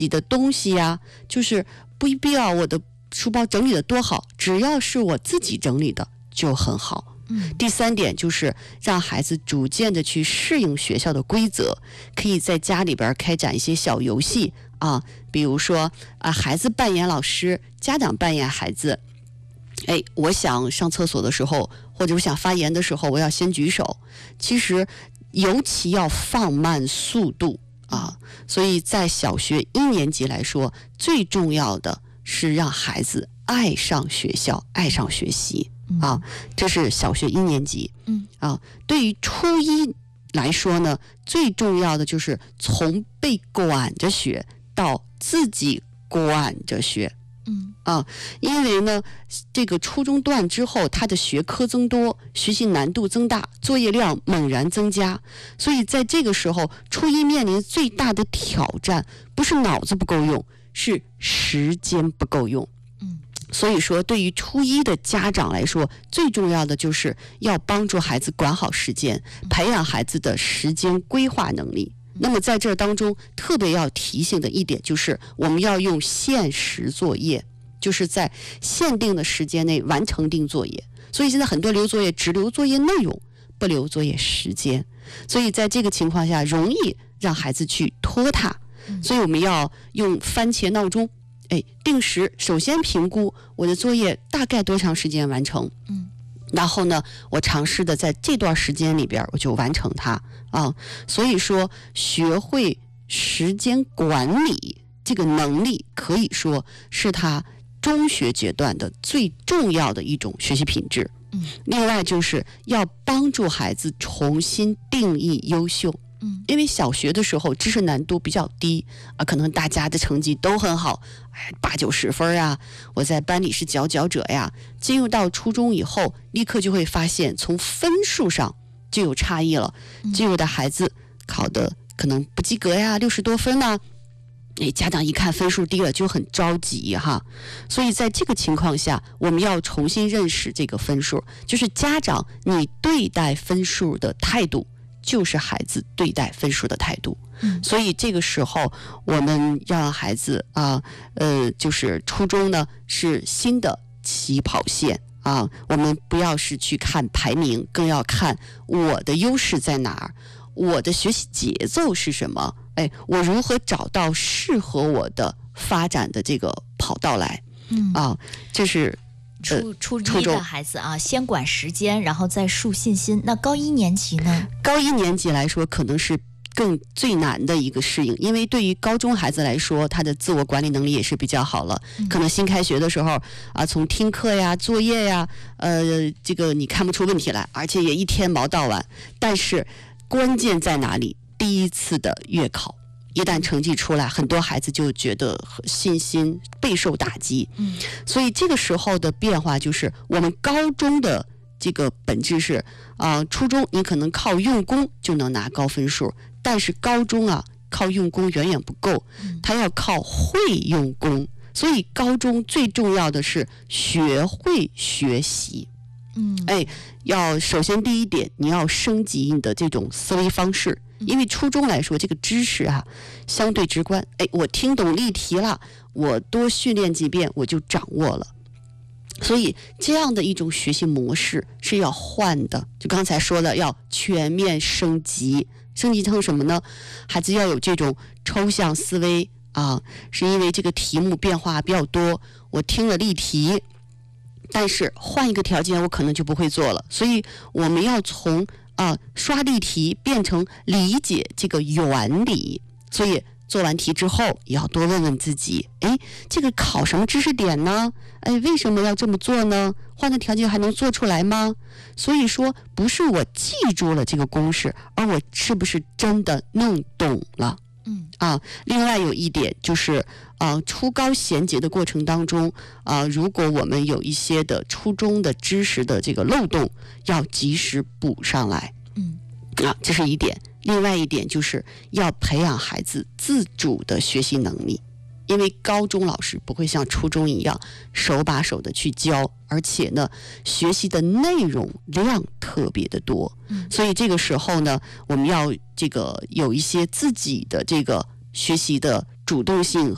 己的东西呀，就是不必要我的书包整理的多好，只要是我自己整理的就很好。第3点就是让孩子逐渐的去适应学校的规则，可以在家里边开展一些小游戏啊，比如说孩子扮演老师，家长扮演孩子。我想上厕所的时候，或者我想发言的时候，我要先举手。其实尤其要放慢速度啊，所以在小学1年级来说，最重要的是让孩子爱上学校，爱上学习啊，这是小学1年级。对于初1来说呢，最重要的就是从被管着学到自己管着学。因为呢，这个初中段之后，他的学科增多，学习难度增大，作业量猛然增加，所以在这个时候，初1面临最大的挑战，不是脑子不够用，是时间不够用。所以说，对于初1的家长来说，最重要的就是要帮助孩子管好时间，培养孩子的时间规划能力。那么在这当中特别要提醒的一点就是，我们要用限时作业，就是在限定的时间内完成定作业。所以现在很多留作业只留作业内容，不留作业时间，所以在这个情况下容易让孩子去拖沓。所以我们要用番茄闹钟，定时，首先评估我的作业大概多长时间完成，然后呢，我尝试的在这段时间里边我就完成它啊。所以说，学会时间管理这个能力，可以说是他中学阶段的最重要的一种学习品质。另外就是要帮助孩子重新定义优秀。因为小学的时候知识难度比较低可能大家的成绩都很好，8、9、10分啊，我在班里是佼佼者呀。进入到初中以后，立刻就会发现从分数上就有差异了。就有的孩子考的可能不及格呀，60多分呢，家长一看分数低了就很着急哈。所以在这个情况下，我们要重新认识这个分数，就是家长你对待分数的态度就是孩子对待分数的态度。所以这个时候我们要让孩子就是初中呢是新的起跑线啊，我们不要是去看排名，更要看我的优势在哪儿，我的学习节奏是什么，我如何找到适合我的发展的这个跑道来。这是初一的孩子啊，先管时间，然后再树信心。那高1年级呢？ 高1年级来说，可能是最难的一个适应，因为对于高中孩子来说，他的自我管理能力也是比较好了。可能新开学的时候从听课呀、作业呀，这个你看不出问题来，而且也一天忙到晚。但是关键在哪里？第一次的月考。一旦成绩出来，很多孩子就觉得信心备受打击。所以这个时候的变化就是，我们高中的这个本质是初中你可能靠用功就能拿高分数，但是高中靠用功远远不够，他要靠会用功。所以高中最重要的是学会学习。要首先第一点，你要升级你的这种思维方式。因为初中来说，这个知识相对直观，我听懂例题了，我多训练几遍我就掌握了。所以这样的一种学习模式是要换的，就刚才说的，要全面升级。升级成什么呢？孩子要有这种抽象思维是因为这个题目变化比较多，我听了例题，但是换一个条件我可能就不会做了。所以我们要从刷例题变成理解这个原理。所以做完题之后也要多问问自己，这个考什么知识点呢？为什么要这么做呢？换的条件还能做出来吗？所以说不是我记住了这个公式，而我是不是真的弄懂了。另外有一点就是初高衔接的过程当中如果我们有一些的初中的知识的这个漏洞，要及时补上来。这是一点。另外一点就是要培养孩子自主的学习能力，因为高中老师不会像初中一样手把手的去教，而且呢学习的内容量特别的多。所以这个时候呢，我们要这个有一些自己的这个学习的主动性